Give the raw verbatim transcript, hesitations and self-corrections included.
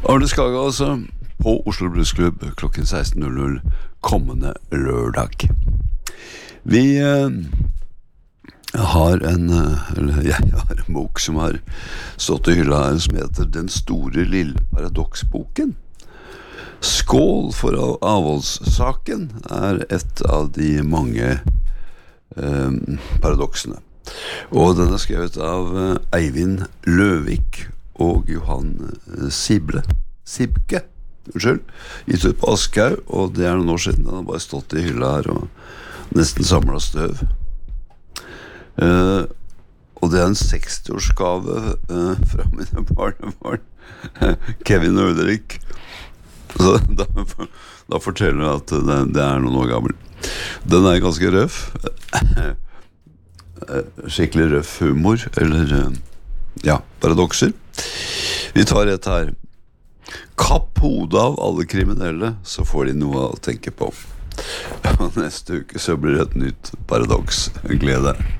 Arne Skaga altså på Oslo Blues Club klokken seksten null null kommende lørdag. Vi eh, har en eller jeg har en bok som har stått i hylla her som heter Den store lille paradoksboken. Skål for avholdssaken er et av de mange eh, paradoksene. Og den er skrevet av eh, Eivind Løvik og Johan eh, Sible Sibke, unnskyld, gitt ut på Askau, og det er noen år siden. Den har bare stått i hylla her og nesten samlet støv. Eh, og det er en seksti-årsgave eh, fra mine barnebarn, Kevin og Ulrik. Så da, da forteller jeg at det, det er noen år gammel. Den er ganske røff. Skikkelig røff humor, eller ja, paradokser. Vi tar et her. Kapp hodet av alle kriminelle, så får de noe å tenke på. Og neste uke så blir det et nytt paradoks. Gled deg.